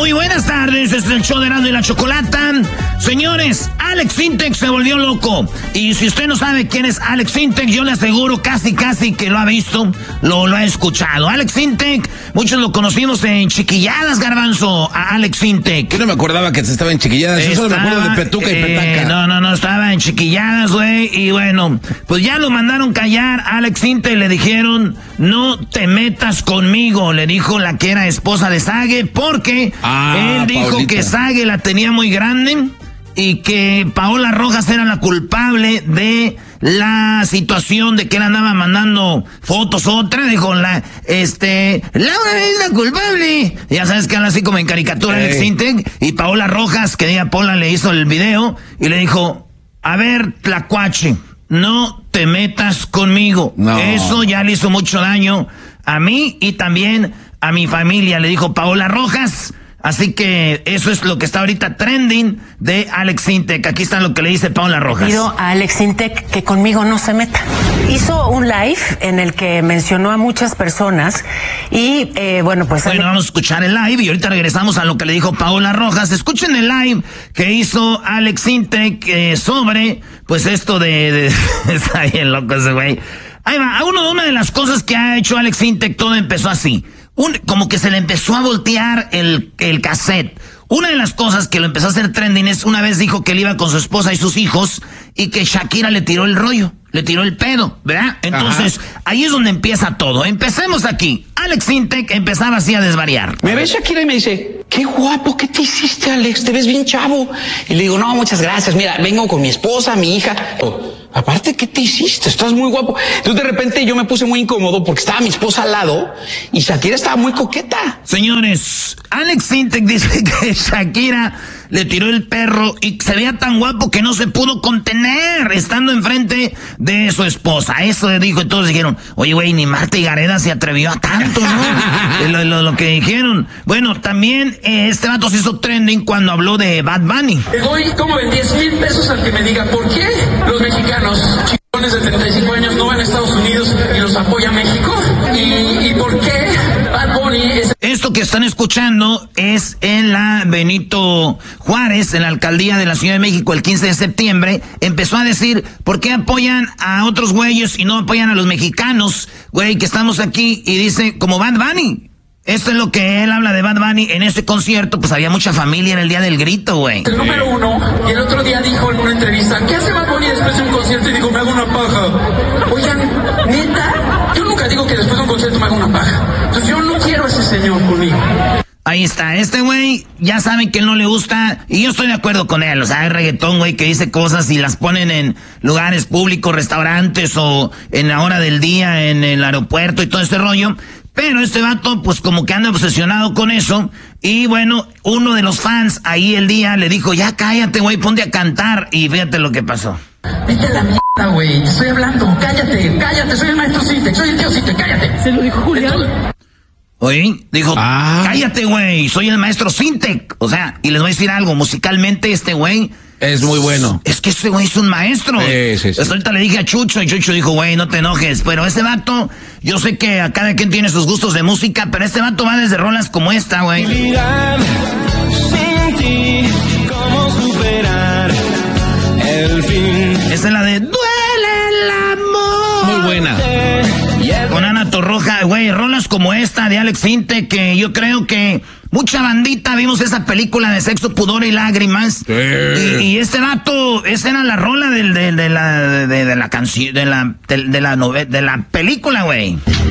Muy buenas tardes, este es el show de Erasmo y la Chocolata. Señores, Alex Sintek se volvió loco. Y si usted no sabe quién es Alex Sintek, yo le aseguro casi que lo ha visto, lo ha escuchado. Alex Sintek, muchos lo conocimos en Chiquilladas, Garbanzo, a Alex Sintek. Yo no me acordaba que estaba en Chiquilladas, yo solo me acuerdo de Petuca y Petaca. No, estaba en Chiquilladas, güey, y bueno, pues ya lo mandaron callar a Alex Sintek, le dijeron, no te metas conmigo, le dijo la que era esposa de Sage, porque él dijo Paulita, que Sage la tenía muy grande y que Paola Rojas era la culpable de la situación de que él andaba mandando fotos otra, dijo Laura es la culpable. Ya sabes que habla así como en caricatura Alex Sintek, y Paola Rojas, que diga Paola, le hizo el video y le dijo, a ver, Tlacuache, no te metas conmigo. No. Eso ya le hizo mucho daño a mí y también a mi familia, le dijo Paola Rojas. Así que eso es lo que está ahorita trending de Alex Sintek. Aquí está lo que le dice Paola Rojas. Pido a Alex Sintek que conmigo no se meta. Hizo un live en el que mencionó a muchas personas y bueno, vamos a escuchar el live y ahorita regresamos a lo que le dijo Paola Rojas. Escuchen el live que hizo Alex Sintek sobre pues esto de está bien loco ese güey. Ahí va, una de las cosas que ha hecho Alex Sintek, todo empezó así. Como que se le empezó a voltear el cassette. Una de las cosas que lo empezó a hacer trending es una vez dijo que él iba con su esposa y sus hijos y que Shakira le tiró el rollo, le tiró el pedo, ¿verdad? Entonces, ahí es donde empieza todo. Empecemos aquí. Alex Sintek empezaba así a desvariar. Me ve Shakira y me dice, qué guapo, ¿qué te hiciste, Alex? Te ves bien chavo. Y le digo, no, muchas gracias. Mira, vengo con mi esposa, mi hija. Aparte, ¿qué te hiciste? Estás muy guapo. Entonces, de repente, yo me puse muy incómodo porque estaba mi esposa al lado y Shakira estaba muy coqueta. Señores, Alex Sintek dice que Shakira le tiró el perro y se veía tan guapo que no se pudo contener estando enfrente de su esposa. Eso le dijo, y todos dijeron, oye, güey, ni Marta y Gareda se atrevió a tanto, ¿no? lo que dijeron. Bueno, también este vato se hizo trending cuando habló de Bad Bunny. Le doy como de 10,000 pesos al que me diga por qué los mexicanos chingones de 35 años no van a Estados Unidos y los apoya México. ¿Y por qué Bad Bunny es... Esto que están escuchando es en la Benito Juárez, en la alcaldía de la Ciudad de México, el 15 de septiembre. Empezó a decir, ¿por qué apoyan a otros güeyes y no apoyan a los mexicanos, güey, que estamos aquí? Y dice, como Bad Bunny. Esto es lo que él habla de Bad Bunny. En ese concierto, pues había mucha familia en el día del grito, güey. El número uno, y el otro día dijo en una entrevista, ¿qué hace Bad Bunny después de un concierto? Y digo, me hago una paja. Oigan, ¿neta? Yo nunca digo que después de un concierto me hago una paja. Entonces yo no quiero a ese señor conmigo. Ahí está, este güey, ya saben que no le gusta, y yo estoy de acuerdo con él, o sea, hay reggaetón, güey, que dice cosas y las ponen en lugares públicos, restaurantes, o en la hora del día, en el aeropuerto y todo ese rollo. Pero este vato, pues como que anda obsesionado con eso. Y bueno, uno de los fans ahí el día le dijo, ya cállate, güey, ponte a cantar. Y fíjate lo que pasó. Vete a la mierda, güey, te estoy hablando, cállate, soy el maestro Sintek, soy el tío Sintek, cállate. Se lo dijo Julián. Oye, dijo, cállate, güey, soy el maestro Sintek. O sea, y les voy a decir algo, musicalmente este güey... Es muy bueno. Es que ese güey es un maestro. Sí. Ahorita le dije a Chucho y Chucho dijo, güey, no te enojes. Pero ese vato, yo sé que a cada quien tiene sus gustos de música, pero este vato va desde rolas como esta, güey. Sin ti, ¿cómo superar el fin? Esa es la de Duele el amor. Muy buena. Con Ana Torroja, güey, rolas como esta de Alex Sintek, que yo creo que mucha bandita vimos esa película de Sexo, Pudor y Lágrimas. Sí. Y este vato, esa era la rola de la canción, de la película, güey.